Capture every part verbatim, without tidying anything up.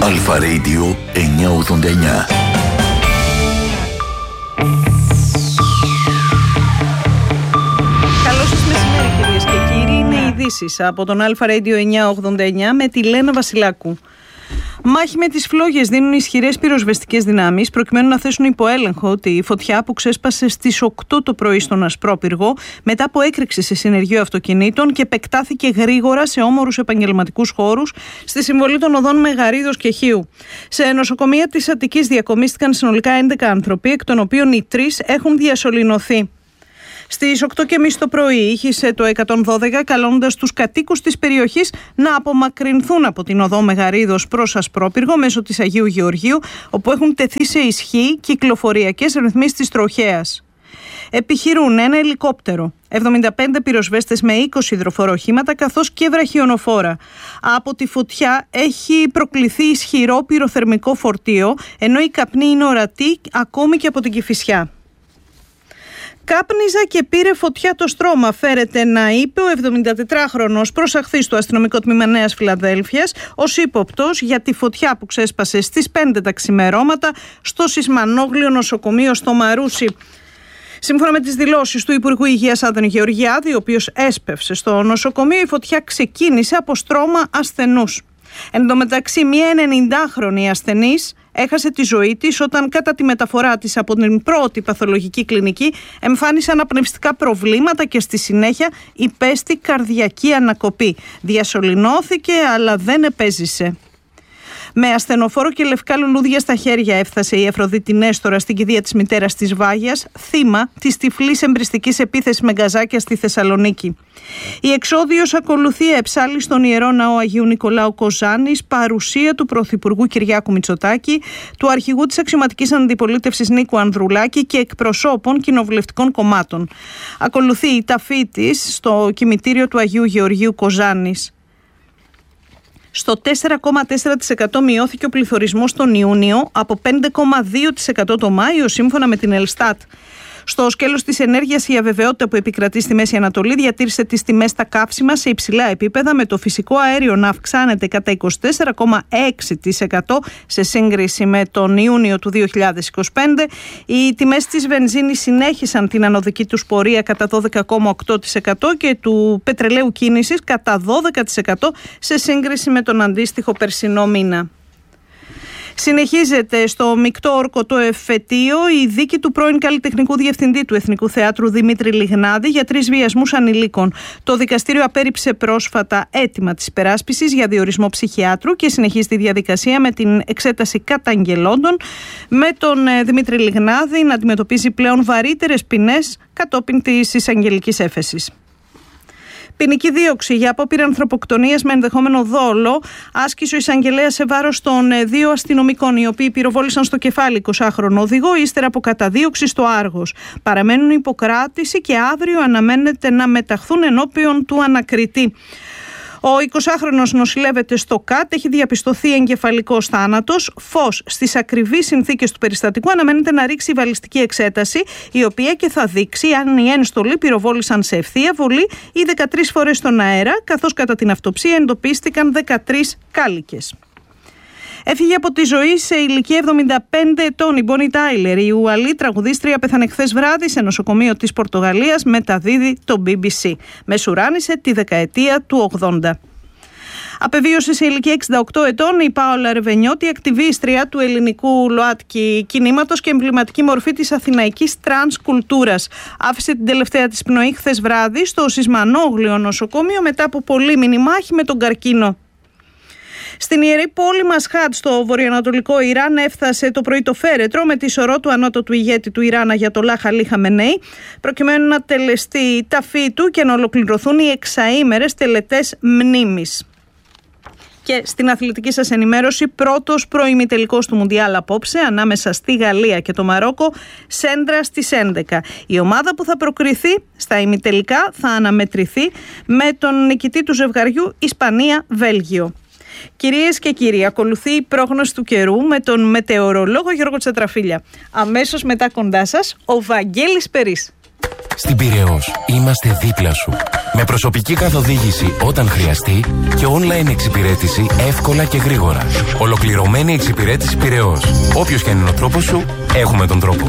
Αλφα Radio εννιακόσια ογδόντα εννιά. Καλό σας μεσημέρι, κυρίες και κύριοι. Είναι οι ειδήσεις από τον Αλφα Radio εννιακόσια ογδόντα εννιά με τη Λένα Βασιλάκου. Μάχη με τις φλόγες δίνουν ισχυρές πυροσβεστικές δυνάμεις προκειμένου να θέσουν υπό έλεγχο τη φωτιά που ξέσπασε στις οκτώ το πρωί στον Ασπρόπυργο μετά από έκρηξη σε συνεργείο αυτοκινήτων και επεκτάθηκε γρήγορα σε όμορους επαγγελματικούς χώρους στη συμβολή των οδών Μεγαρίδος και Χίου. Σε νοσοκομεία της Αττικής διακομίστηκαν συνολικά έντεκα άνθρωποι, εκ των οποίων οι τρεις έχουν διασωληνωθεί. Στις οκτώ και μισή το πρωί ήχησε το εκατόν δώδεκα καλώντας τους κατοίκους της περιοχής να απομακρυνθούν από την οδό Μεγαρίδος προς Ασπρόπυργο μέσω της Αγίου Γεωργίου, όπου έχουν τεθεί σε ισχύ κυκλοφοριακές ρυθμίσεις της τροχέας. Επιχειρούν ένα ελικόπτερο, εβδομήντα πέντε πυροσβέστες με είκοσι υδροφοροχήματα καθώς και βραχιονοφόρα. Από τη φωτιά έχει προκληθεί ισχυρό πυροθερμικό φορτίο, ενώ η καπνή είναι ορατή ακόμη και από την Κηφισιά. Κάπνιζα και πήρε φωτιά το στρώμα, φέρεται να είπε ο εβδομηντατετράχρονος προσαχθής στο αστυνομικό τμήμα Νέας Φιλαδέλφειας ως ύποπτος για τη φωτιά που ξέσπασε στις πέντε τα ξημερώματα στο Σισμανόγλιο νοσοκομείο στο Μαρούσι. Σύμφωνα με τις δηλώσεις του Υπουργού Υγείας Άδωνη Γεωργιάδη, ο οποίος έσπευσε στο νοσοκομείο, η φωτιά ξεκίνησε από στρώμα ασθενούς. Εν τω μεταξύ, μια ενενηντάχρονη ασθενής έχασε τη ζωή της όταν κατά τη μεταφορά της από την πρώτη παθολογική κλινική εμφάνισε αναπνευστικά προβλήματα και στη συνέχεια υπέστη καρδιακή ανακοπή. Διασωληνώθηκε αλλά δεν επέζησε. Με ασθενοφόρο και λευκά λουλούδια στα χέρια έφτασε η Αφροδίτη Νέστορα στην κηδεία της μητέρας της Βάγιας, θύμα της τυφλής εμπριστικής επίθεσης με γκαζάκια στη Θεσσαλονίκη. Η εξόδιος ακολουθεί εψάλη στον Ιερό Ναό Αγίου Νικολάου Κοζάνης, παρουσία του Πρωθυπουργού Κυριάκου Μητσοτάκη, του Αρχηγού της Αξιωματικής Αντιπολίτευσης Νίκου Ανδρουλάκη και εκπροσώπων κοινοβουλευτικών κομμάτων. Ακολουθεί η ταφή της στο κημητήριο του Αγίου Γεωργίου Κοζάνης. Στο τέσσερα κόμμα τέσσερα τοις εκατό μειώθηκε ο πληθωρισμός τον Ιούνιο από πέντε κόμμα δύο τοις εκατό το Μάιο, σύμφωνα με την Ελστάτ. Στο σκέλος της ενέργειας, η αβεβαιότητα που επικρατεί στη Μέση Ανατολή διατήρησε τις τιμές στα καύσιμα σε υψηλά επίπεδα, με το φυσικό αέριο να αυξάνεται κατά είκοσι τέσσερα κόμμα έξι τοις εκατό σε σύγκριση με τον Ιούνιο του δύο χιλιάδες είκοσι πέντε. Οι τιμές της βενζίνης συνέχισαν την ανωδική τους πορεία κατά δώδεκα κόμμα οκτώ τοις εκατό και του πετρελαίου κίνησης κατά δώδεκα τοις εκατό σε σύγκριση με τον αντίστοιχο περσινό μήνα. Συνεχίζεται στο μεικτό όρκο το εφετείο η δίκη του πρώην καλλιτεχνικού διευθυντή του Εθνικού Θεάτρου Δημήτρη Λιγνάδη για τρεις βιασμούς ανηλίκων. Το δικαστήριο απέρριψε πρόσφατα αίτημα της υπεράσπισης για διορισμό ψυχιάτρου και συνεχίζει τη διαδικασία με την εξέταση καταγγελόντων, με τον Δημήτρη Λιγνάδη να αντιμετωπίζει πλέον βαρύτερες ποινές κατόπιν της εισαγγελικής έφεσης. Ποινική δίωξη για απόπειρα ανθρωποκτονίας με ενδεχόμενο δόλο άσκησε ο εισαγγελέας σε βάρος των δύο αστυνομικών, οι οποίοι πυροβόλησαν στο κεφάλι εικοσάχρονο οδηγό ύστερα από καταδίωξη στο Άργος. Παραμένουν υποκράτηση και αύριο αναμένεται να μεταχθούν ενώπιον του ανακριτή. Ο εικοσάχρονος νοσηλεύεται στο ΚΑΤ, έχει διαπιστωθεί εγκεφαλικός θάνατος. Φως στις ακριβείς συνθήκες του περιστατικού αναμένεται να ρίξει βαλιστική εξέταση, η οποία και θα δείξει αν οι ένστολοι πυροβόλησαν σε ευθεία βολή ή δεκατρείς φορές στον αέρα, καθώς κατά την αυτοψία εντοπίστηκαν δεκατρείς κάλικες. Έφυγε από τη ζωή σε ηλικία εβδομήντα πέντε ετών η Μπόνι Τάιλερ. Η Ουαλή τραγουδίστρια πέθανε χθες βράδυ σε νοσοκομείο της Πορτογαλίας, μεταδίδει το μπι μπι σι. Μεσουράνησε τη δεκαετία του ογδόντα. Απεβίωσε σε ηλικία εξήντα οκτώ ετών η Πάολα Ρεβενιώτη, ακτιβίστρια του ελληνικού ΛΟΑΤΚΙ κινήματος και εμβληματική μορφή της αθηναϊκής τρανς κουλτούρας. Άφησε την τελευταία της πνοή χθες βράδυ στο Σισμανόγλιο νοσοκομείο μετά από πολύμηνη μάχη με τον καρκίνο. Στην ιερή πόλη Μασχάτ στο βορειοανατολικό Ιράν έφτασε το πρωί το φέρετρο με τη σωρό του ανώτατου ηγέτη του Ιράν Αγιατολάχ Αλί Χαμενέι, προκειμένου να τελεστεί η ταφή του και να ολοκληρωθούν οι εξαήμερες τελετές μνήμης. Και στην αθλητική σας ενημέρωση, πρώτος προημιτελικός του Μουντιάλ απόψε ανάμεσα στη Γαλλία και το Μαρόκο, σέντρα στις έντεκα. Η ομάδα που θα προκριθεί στα ημιτελικά θα αναμετρηθεί με τον νικητή του ζευγαριού Ισπανία-Βέλγιο. Κυρίες και κύριοι, ακολουθεί η πρόγνωση του καιρού με τον μετεωρολόγο Γιώργο Τσατραφίλια. Αμέσως μετά κοντά σας, ο Βαγγέλης Περής. Στην Πειραιώς είμαστε δίπλα σου. Με προσωπική καθοδήγηση όταν χρειαστεί και online εξυπηρέτηση εύκολα και γρήγορα. Ολοκληρωμένη εξυπηρέτηση Πειραιώς. Όποιος και αν είναι ο τρόπος σου, έχουμε τον τρόπο.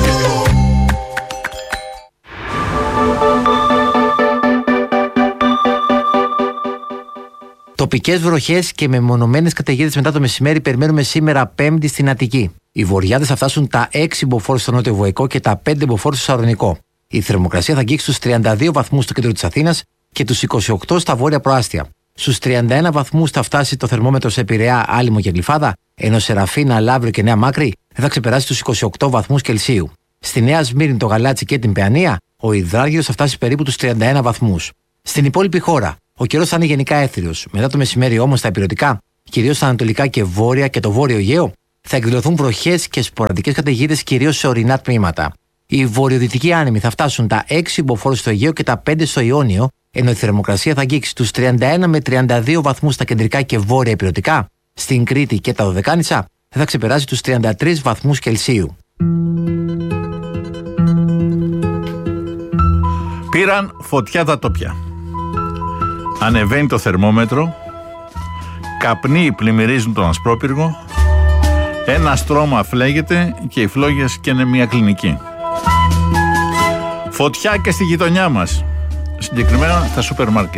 Τοπικές βροχές και μεμονωμένες καταιγίδες μετά το μεσημέρι περιμένουμε σήμερα Πέμπτη στην Αττική. Οι βορειάδες θα φτάσουν τα έξι μποφόρ στο νότιο Βοϊκό και τα πέντε μποφόρ στο Σαρονικό. Η θερμοκρασία θα αγγίξει στους τριάντα δύο βαθμούς στο κέντρο της Αθήνας και τους είκοσι οκτώ στα βόρεια προάστια. Στους τριάντα ένα βαθμούς θα φτάσει το θερμόμετρο σε Πειραιά, Άλυμο και Γλυφάδα, ενώ σε Ραφίνα, Λαύριο και Νέα Μάκρη δεν θα ξεπεράσει τους είκοσι οκτώ βαθμούς Κελσίου. Στη Νέα Σμύρνη, το Γαλάτσι και την Παιανία, ο υδράργυρος θα φτάσει περίπου τους τριάντα ένα βαθμούς. Στην υπόλοιπη χώρα, ο καιρός θα είναι γενικά έθριος. Μετά το μεσημέρι όμως στα ηπειρωτικά, κυρίως στα ανατολικά και βόρεια και το βόρειο Αιγαίο, θα εκδηλωθούν βροχές και σποραδικές καταιγίδες κυρίως σε ορεινά τμήματα. Οι βορειοδυτικοί άνεμοι θα φτάσουν τα έξι μποφόρ στο Αιγαίο και τα πέντε στο Ιόνιο, ενώ η θερμοκρασία θα αγγίξει τους τριάντα ένα με τριάντα δύο βαθμούς στα κεντρικά και βόρεια ηπειρωτικά. Στην Κρήτη και τα Δωδεκάνησα δεν θα ξεπεράσει τους τριάντα τρεις βαθμούς Κελσίου. Πήραν φωτιά τα τοπιά. Ανεβαίνει το θερμόμετρο, καπνοί πλημμυρίζουν τον Ασπρόπυργο, ένα στρώμα φλέγεται και οι φλόγες και είναι μια κλινική. Φωτιά και στη γειτονιά μας, συγκεκριμένα στα σούπερ μάρκετ.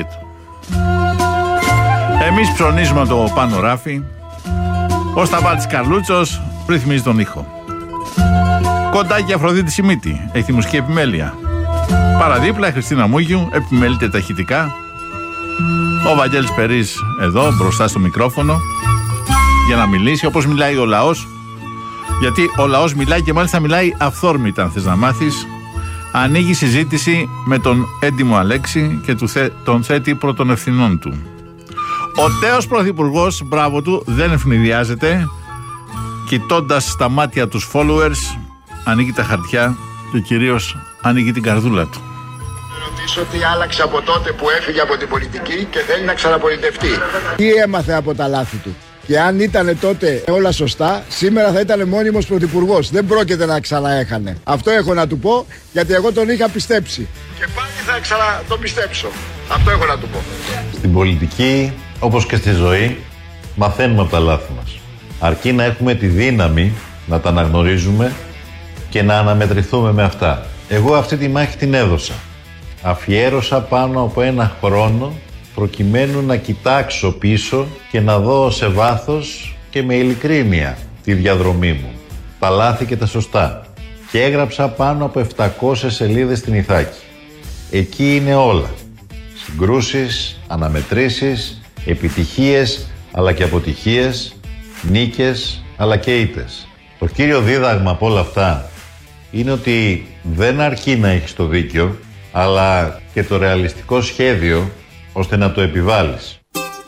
Εμείς ψωνίζουμε το πάνω ράφι, ο Σταμάτης Καρλούτσος ρυθμίζει τον ήχο. Κοντάκι Αφροδίτη Σιμίτη, έχει τη μουσική επιμέλεια. Παραδίπλα η Χριστίνα Μούγιου επιμελείται τα ηχητικά. Ο Βαγγέλης Περής εδώ μπροστά στο μικρόφωνο για να μιλήσει όπως μιλάει ο λαός, γιατί ο λαός μιλάει και μάλιστα μιλάει αυθόρμητα, αν θες να μάθεις. Ανοίγει συζήτηση με τον έντιμο Αλέξη και του θε, τον θέτει πρώτων ευθυνών του. Ο τέος πρωθυπουργός, μπράβο του, δεν ευνηδιάζεται, κοιτώντας στα μάτια τους followers, ανοίγει τα χαρτιά και κυρίως ανοίγει την καρδούλα του. Ρωτήσω τι άλλαξε από τότε που έφυγε από την πολιτική και θέλει να ξαναπολιτευτεί. Τι έμαθε από τα λάθη του. Και αν ήταν τότε όλα σωστά, σήμερα θα ήταν μόνιμος πρωθυπουργός. Δεν πρόκειται να ξαναέχανε. Αυτό έχω να του πω, γιατί εγώ τον είχα πιστέψει. Και πάλι θα ξανατοπιστέψω. Αυτό έχω να του πω. Στην πολιτική, όπως και στη ζωή, μαθαίνουμε από τα λάθη μας. Αρκεί να έχουμε τη δύναμη να τα αναγνωρίζουμε και να αναμετρηθούμε με αυτά. Εγώ αυτή τη μάχη την έδωσα. Αφιέρωσα πάνω από ένα χρόνο προκειμένου να κοιτάξω πίσω και να δω σε βάθος και με ειλικρίνεια τη διαδρομή μου, τα λάθη και τα σωστά. Και έγραψα πάνω από επτακόσιες σελίδες στην Ιθάκη. Εκεί είναι όλα. Συγκρούσεις, αναμετρήσεις, επιτυχίες αλλά και αποτυχίες, νίκες αλλά και ήττες. Το κύριο δίδαγμα από όλα αυτά είναι ότι δεν αρκεί να έχεις το δίκιο, αλλά και το ρεαλιστικό σχέδιο ώστε να το επιβάλλεις.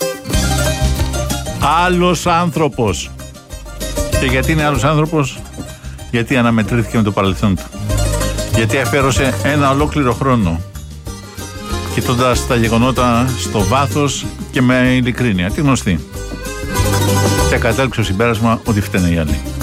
Άλλος άνθρωπος. Και γιατί είναι άλλος άνθρωπος? Γιατί αναμετρήθηκε με το παρελθόν του. Γιατί αφιέρωσε ένα ολόκληρο χρόνο κοιτώντας τα γεγονότα στο βάθος και με ειλικρίνεια, τη γνωστή. Και κατέληξε στο συμπέρασμα ότι φταίνε οι άλλοι.